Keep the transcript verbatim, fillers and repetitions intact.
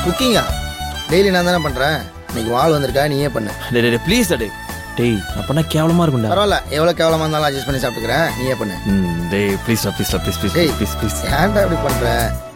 குக்கிங்கா? Daily நான் தானே பண்ணுறேன். இன்னைக்கு வால் வந்திருக்கா, நீயே பண்ணு. டே டே ப்ளீஸ் டே. டேய் அப்பனா கேவலமாக இருக்கும்டா. பரவாயில்ல, எவ்வளோ கேவலமாக இருந்தாலும் அட்ஜஸ்ட் பண்ணி சாப்பிட்டுக்கிறேன். நீயே பண்ணு. ம் டேய் please please please please please please please. ஏன்டா இப்படி பண்ணுற?